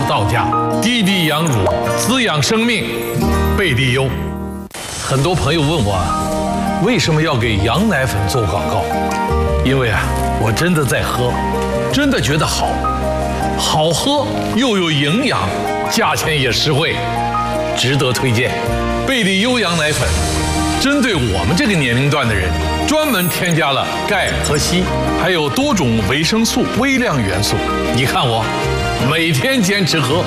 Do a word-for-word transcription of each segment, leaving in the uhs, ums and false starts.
到家，滴滴羊乳滋养生命，贝蒂优。很多朋友问我，为什么要给羊奶粉做广告？因为啊，我真的在喝，真的觉得好，好喝又有营养，价钱也实惠，值得推荐。贝蒂优羊奶粉，针对我们这个年龄段的人，专门添加了钙和硒，还有多种维生素、微量元素。你看我，每天坚持喝。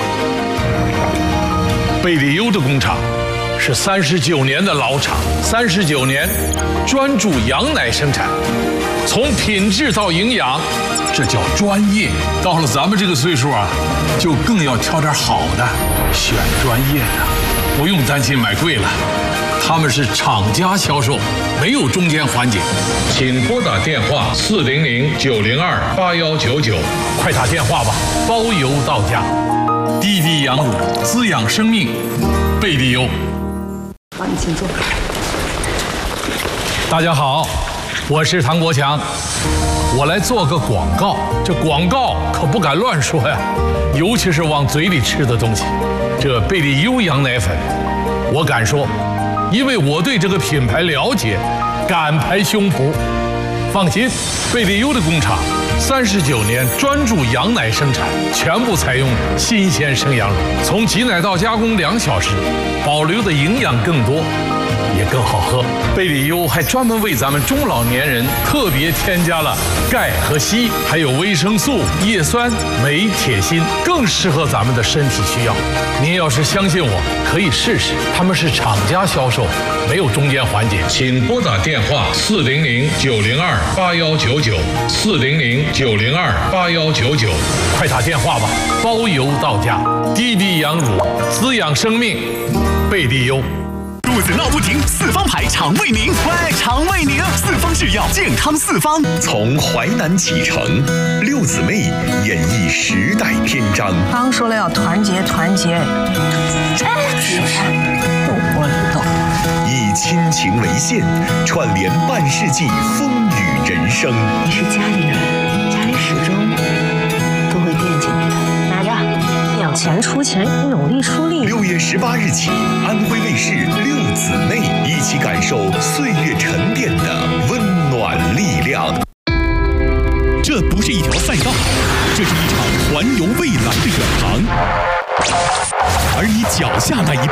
贝蒂优的工厂是三十九年的老厂，三十九年专注羊奶生产，从品质到营养，这叫专业。到了咱们这个岁数啊，就更要挑点好的，选专业的，不用担心买贵了。他们是厂家销售，没有中间环节。请拨打电话四零零九零二八幺九九，快打电话吧，包邮到家。滴滴羊乳滋养生命，贝蒂优。 好，你请坐。 大家好，我是唐国强，我来做个广告。这广告可不敢乱说呀，尤其是往嘴里吃的东西。这贝蒂优羊奶粉，我敢说。因为我对这个品牌了解，敢拍胸脯。放心，贝蒂优的工厂三十九年专注羊奶生产，全部采用新鲜生羊乳，从挤奶到加工两小时，保留的营养更多，也更好喝。贝蒂优还专门为咱们中老年人特别添加了钙和硒，还有维生素、叶酸、镁、铁、锌，更适合咱们的身体需要。您要是相信我，可以试试。他们是厂家销售，没有中间环节。请拨打电话四零零九零二八幺九九，四零零九零二八幺九九，快打电话吧，包邮到家。滴滴羊乳滋养生命，贝蒂优。 肚子闹不停，四方牌肠胃宁，喂，肠胃宁，四方制药，健康四方。 从淮南启程，六姊妹演绎时代篇章。 刚说了要团结团结，哎，我懂。 以亲情为线，串联半世纪风雨人生。 你是家里人，家里始终都会惦记你的。拿着，养钱出钱，努力出力。 六月十八日起，安徽卫视六姊妹一起感受岁月沉淀的温暖力量。 这不是一条赛道，这是一场环游未来的远航，而你脚下那一步